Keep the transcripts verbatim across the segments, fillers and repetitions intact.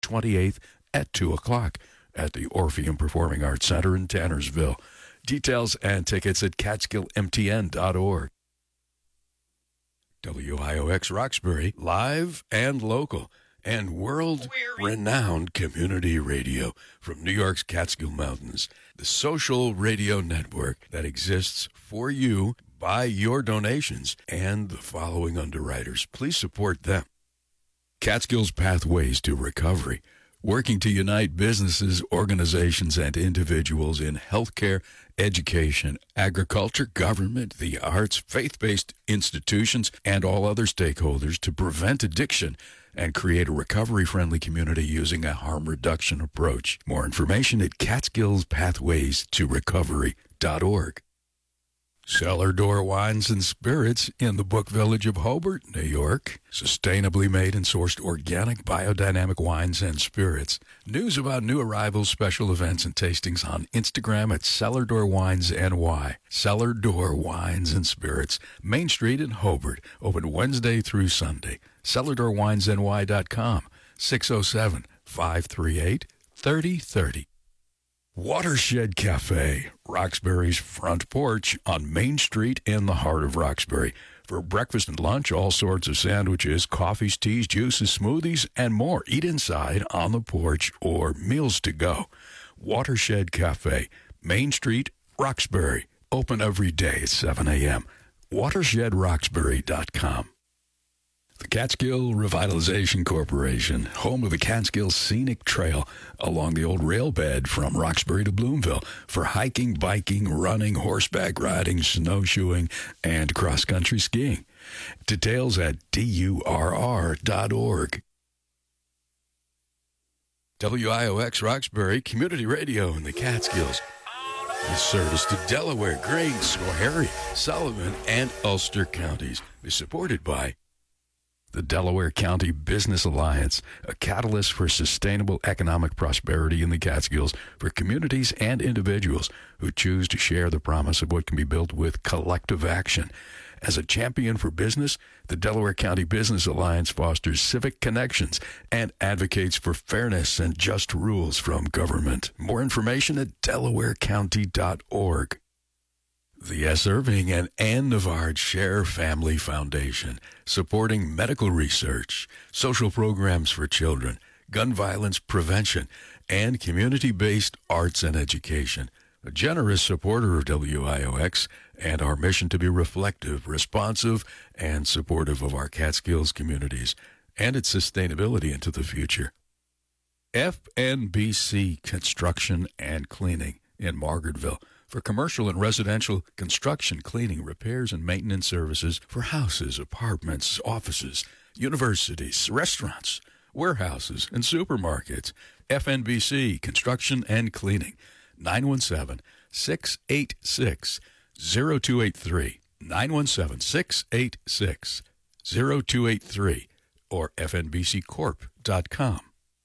twenty-eighth at two o'clock at the Orpheum Performing Arts Center in Tannersville. Details and tickets at catskill m t n dot org. W I O X Roxbury, live and local, and world-renowned community radio from New York's Catskill Mountains, the social radio network that exists for you by your donations and the following underwriters. Please support them. Catskills Pathways to Recovery, working to unite businesses, organizations, and individuals in healthcare, education, agriculture, government, the arts, faith-based institutions, and all other stakeholders to prevent addiction and create a recovery-friendly community using a harm reduction approach. More information at catskills pathways to recovery dot org. Cellar Door Wines and Spirits in the Book Village of Hobart, New York. Sustainably made and sourced organic biodynamic wines and spirits. News about new arrivals, special events, and tastings on Instagram at Cellar Door Wines N Y. Cellar Door Wines and Spirits, Main Street in Hobart. Open Wednesday through Sunday. cellar door wines n y dot com. six oh seven, five three eight, three oh three oh. Watershed Cafe, Roxbury's front porch on Main Street in the heart of Roxbury. For breakfast and lunch, all sorts of sandwiches, coffees, teas, juices, smoothies, and more. Eat inside, on the porch, or meals to go. Watershed Cafe, Main Street, Roxbury. Open every day at seven a.m. watershed roxbury dot com. The Catskill Revitalization Corporation, home of the Catskill Scenic Trail along the old rail bed from Roxbury to Bloomville for hiking, biking, running, horseback riding, snowshoeing, and cross-country skiing. Details at D U R R dot org. W I O X Roxbury Community Radio in the Catskills. The service to Delaware, Greene, Schoharie, Sullivan, and Ulster counties is supported by the Delaware County Business Alliance, a catalyst for sustainable economic prosperity in the Catskills for communities and individuals who choose to share the promise of what can be built with collective action. As a champion for business, the Delaware County Business Alliance fosters civic connections and advocates for fairness and just rules from government. More information at delaware county dot org. The S. Irving and Ann Navard Share Family Foundation, supporting medical research, social programs for children, gun violence prevention, and community-based arts and education. A generous supporter of W I O X and our mission to be reflective, responsive, and supportive of our Catskills communities and its sustainability into the future. F N B C Construction and Cleaning in Margaretville, for commercial and residential construction, cleaning, repairs, and maintenance services for houses, apartments, offices, universities, restaurants, warehouses, and supermarkets. F N B C Construction and Cleaning, nine one seven, six eight six, zero two eight three, nine one seven, six eight six, zero two eight three, or f n b c corp dot com.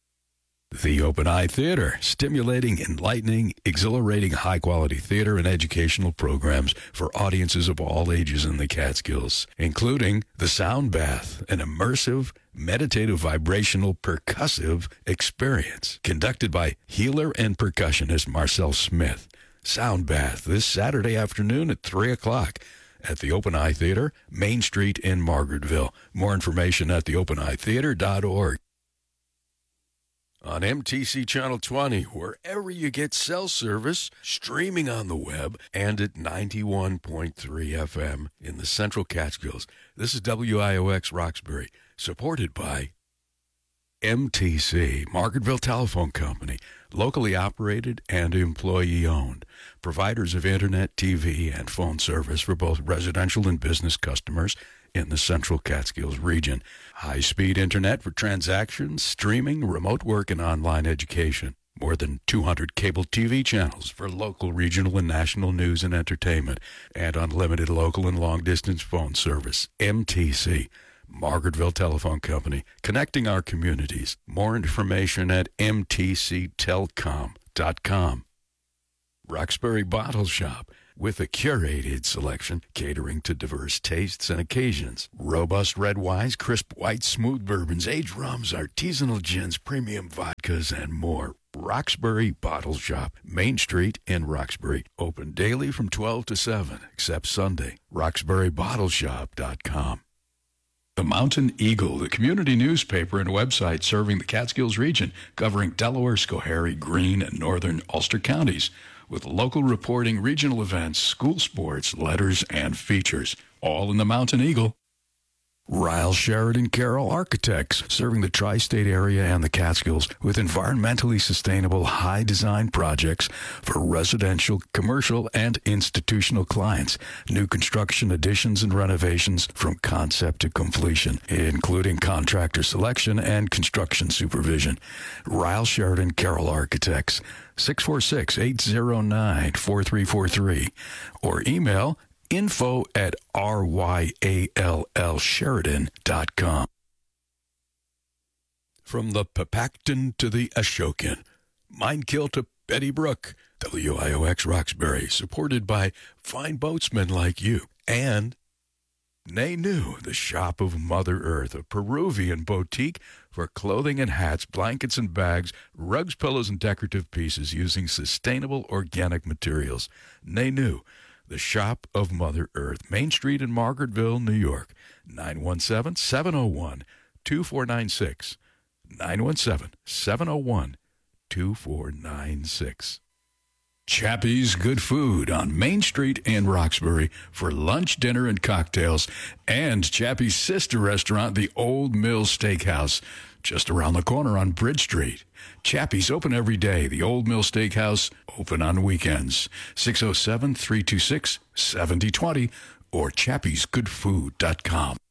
The Open Eye Theater, stimulating, enlightening, exhilarating, high-quality theater and educational programs for audiences of all ages in the Catskills, including The Sound Bath, an immersive, meditative, vibrational, percussive experience, conducted by healer and percussionist Marcel Smith. Sound Bath, this Saturday afternoon at three o'clock at the Open Eye Theater, Main Street in Margaretville. More information at the open eye theater dot org. On M T C Channel twenty, wherever you get cell service, streaming on the web, and at ninety-one point three F M in the Central Catskills. This is W I O X Roxbury, supported by M T C, Margaretville Telephone Company, locally operated and employee-owned. Providers of Internet, T V, and phone service for both residential and business customers in the Central Catskills region. High-speed Internet for transactions, streaming, remote work, and online education. More than two hundred cable T V channels for local, regional, and national news and entertainment. And unlimited local and long-distance phone service. M T C, Margaretville Telephone Company, connecting our communities. More information at m t c telcom dot com. Roxbury Bottle Shop, with a curated selection catering to diverse tastes and occasions. Robust red wines, crisp white, smooth bourbons, aged rums, artisanal gins, premium vodkas, and more. Roxbury Bottle Shop, Main Street in Roxbury. Open daily from twelve to seven, except Sunday. roxbury bottle shop dot com. The Mountain Eagle, the community newspaper and website serving the Catskills region, covering Delaware, Schoharie, Greene, and northern Ulster counties, with local reporting, regional events, school sports, letters, and features, all in the Mountain Eagle. Ryle Sheridan Carroll Architects, serving the tri-state area and the Catskills with environmentally sustainable high-design projects for residential, commercial, and institutional clients. New construction additions and renovations from concept to completion, including contractor selection and construction supervision. Ryle Sheridan Carroll Architects, six four six, eight zero nine, four three four three, or email info at R Y A L L Sheridan dot com. From the Papacton to the Ashokan, Minekill to Betty Brook, W I O X Roxbury, supported by fine boatsmen like you. And Nenu, the shop of Mother Earth, a Peruvian boutique for clothing and hats, blankets and bags, rugs, pillows, and decorative pieces using sustainable organic materials. Nenu, the shop of Mother Earth, Main Street in Margaretville, New York, nine one seven, seven oh one, two four nine six, nine one seven, seven oh one, two four nine six. Chappie's Good Food on Main Street in Roxbury for lunch, dinner, and cocktails, and Chappie's sister restaurant, the Old Mill Steakhouse, just around the corner on Bridge Street. Chappie's open every day. The Old Mill Steakhouse open on weekends. six oh seven, three two six, seven oh two oh or chappies good food dot com.